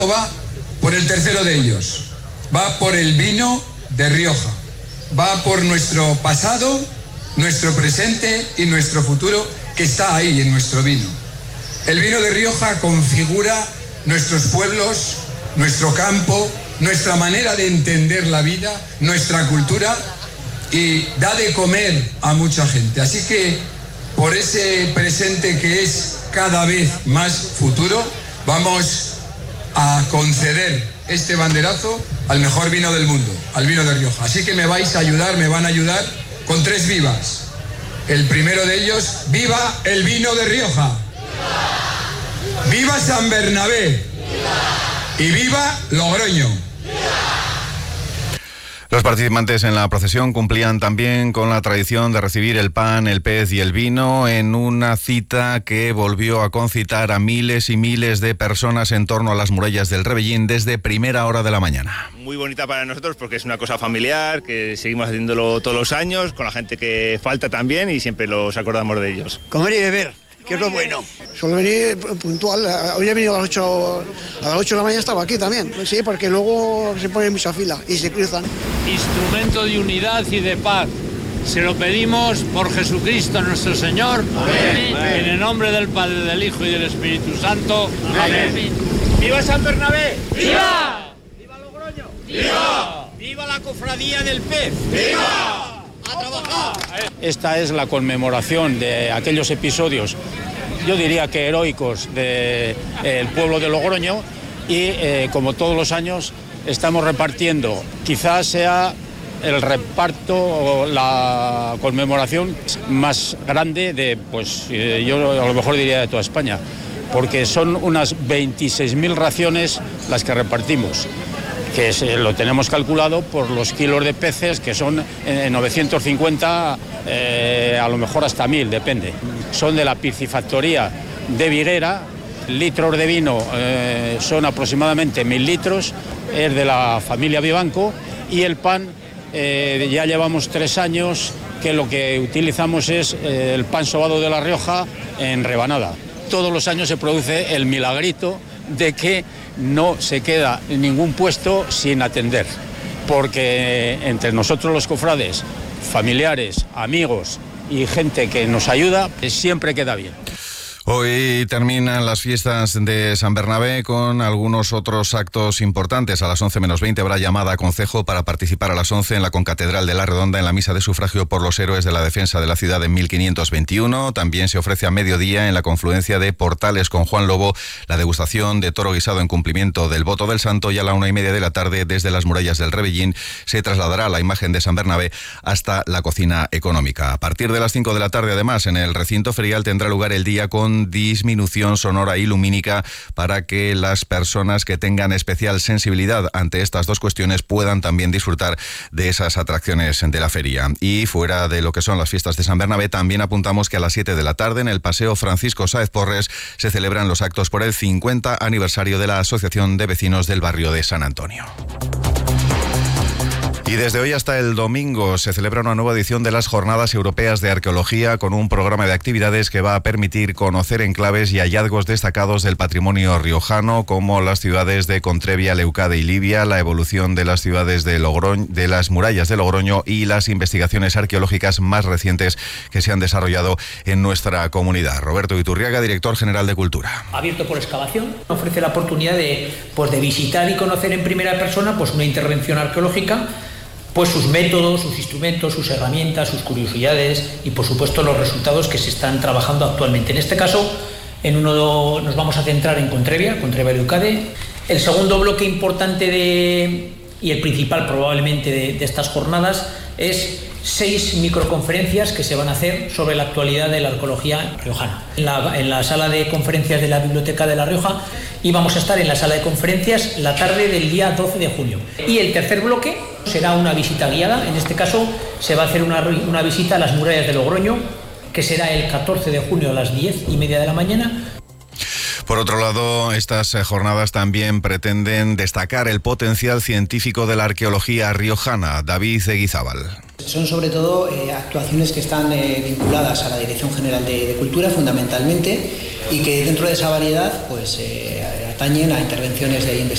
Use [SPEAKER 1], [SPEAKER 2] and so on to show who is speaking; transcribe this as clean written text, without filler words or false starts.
[SPEAKER 1] Va por el tercero de ellos, va por el vino de Rioja, va por nuestro pasado, nuestro presente y nuestro futuro que está ahí en nuestro vino. El vino de Rioja configura nuestros pueblos, nuestro campo, nuestra manera de entender la vida, nuestra cultura y da de comer a mucha gente. Así que por ese presente que es cada vez más futuro, vamos a conceder este banderazo al mejor vino del mundo, al vino de Rioja. Así que me vais a ayudar, me van a ayudar con 3 vivas. El primero de ellos, ¡viva el vino de Rioja! ¡Viva San Bernabé! ¡Y viva Logroño!
[SPEAKER 2] Los participantes en la procesión cumplían también con la tradición de recibir el pan, el pez y el vino en una cita que volvió a concitar a miles y miles de personas en torno a las murallas del Rebellín desde primera hora de la mañana.
[SPEAKER 3] Muy bonita para nosotros porque es una cosa familiar, que seguimos haciéndolo todos los años, con la gente que falta también y siempre los acordamos de ellos.
[SPEAKER 4] Comer y beber, que es lo bueno. Suelo venir puntual, hoy he venido a las 8 de la mañana, estaba aquí también, sí, porque luego se pone mucha fila y se cruzan.
[SPEAKER 5] Instrumento de unidad y de paz. Se lo pedimos por Jesucristo nuestro Señor. Amén. En el nombre del Padre, del Hijo y del Espíritu Santo. Amén. ¡Viva San Bernabé! ¡Viva! ¡Viva Logroño! ¡Viva! ¡Viva la cofradía del pez! ¡Viva! ¡A trabajar!
[SPEAKER 6] Esta es la conmemoración de aquellos episodios, yo diría que heroicos, del pueblo de Logroño y como todos los años estamos repartiendo, quizás sea el reparto o la conmemoración más grande de, pues yo a lo mejor diría de toda España, porque son unas 26.000 raciones las que repartimos, que lo tenemos calculado por los kilos de peces, que son 950, a lo mejor hasta 1.000, depende. Son de la piscifactoría de Viguera, litros de vino son aproximadamente 1.000 litros, es de la familia Vivanco, y el pan ya llevamos 3 años que lo que utilizamos es el pan sobado de La Rioja en rebanada. Todos los años se produce el milagrito de que no se queda ningún puesto sin atender, porque entre nosotros los cofrades, familiares, amigos y gente que nos ayuda, siempre queda bien.
[SPEAKER 2] Hoy terminan las fiestas de San Bernabé con algunos otros actos importantes. A las 11:20 habrá llamada a concejo para participar a las 11 en la concatedral de La Redonda en la misa de sufragio por los héroes de la defensa de la ciudad en 1521. También se ofrece a mediodía en la confluencia de Portales con Juan Lobo la degustación de toro guisado en cumplimiento del voto del santo, y a la 1:30 de la tarde desde las murallas del Rebellín se trasladará la imagen de San Bernabé hasta la cocina económica. A partir de las 5 de la tarde, además, en el recinto ferial tendrá lugar el día con disminución sonora y lumínica para que las personas que tengan especial sensibilidad ante estas dos cuestiones puedan también disfrutar de esas atracciones de la feria. Y fuera de lo que son las fiestas de San Bernabé, también apuntamos que a las 7 de la tarde en el Paseo Francisco Sáez Porres se celebran los actos por el 50 aniversario de la Asociación de Vecinos del Barrio de San Antonio. Y desde hoy hasta el domingo se celebra una nueva edición de las Jornadas Europeas de Arqueología con un programa de actividades que va a permitir conocer enclaves y hallazgos destacados del patrimonio riojano, como las ciudades de Contrevia, Leucade y Libia, la evolución de las ciudades de Logroño, de las murallas de Logroño y las investigaciones arqueológicas más recientes que se han desarrollado en nuestra comunidad. Roberto Iturriaga, director general de Cultura.
[SPEAKER 7] Abierto por excavación, ofrece la oportunidad de visitar y conocer en primera persona una intervención arqueológica, sus métodos, sus instrumentos, sus herramientas, sus curiosidades y, por supuesto, los resultados que se están trabajando actualmente. En este caso, en uno nos vamos a centrar en Contrevia y Leucade. El segundo bloque importante y el principal probablemente de estas jornadas es 6 microconferencias que se van a hacer sobre la actualidad de la arqueología riojana. En la sala de conferencias de la Biblioteca de La Rioja, y vamos a estar en la sala de conferencias la tarde del día 12 de junio. Y el tercer bloque será una visita guiada. En este caso se va a hacer una visita a las murallas de Logroño, que será el 14 de junio a las 10:30 de la mañana.
[SPEAKER 2] Por otro lado, estas jornadas también pretenden destacar el potencial científico de la arqueología riojana. David Eguizábal.
[SPEAKER 8] Son sobre todo actuaciones que están vinculadas a la Dirección General de Cultura fundamentalmente, y que dentro de esa variedad atañen a intervenciones de investigación